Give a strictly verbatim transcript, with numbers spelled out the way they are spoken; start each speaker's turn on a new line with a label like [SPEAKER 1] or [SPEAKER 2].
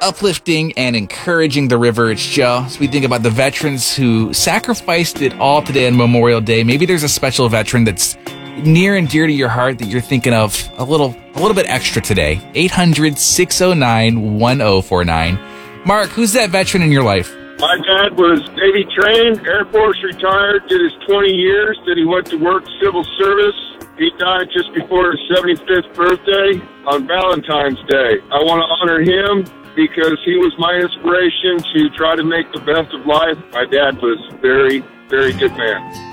[SPEAKER 1] uplifting and encouraging the River. It's Joe. So we think about the veterans who sacrificed it all today on Memorial Day. Maybe there's a special veteran that's near and dear to your heart that you're thinking of a little a little bit extra today. eight hundred, six oh nine, one oh four nine. Mark, who's that veteran in your life?
[SPEAKER 2] My dad was Navy trained, Air Force retired, did his twenty years, then he went to work civil service. He died just before his seventy-fifth birthday on Valentine's Day. I want to honor him because he was my inspiration to try to make the best of life. My dad was a very, very good man.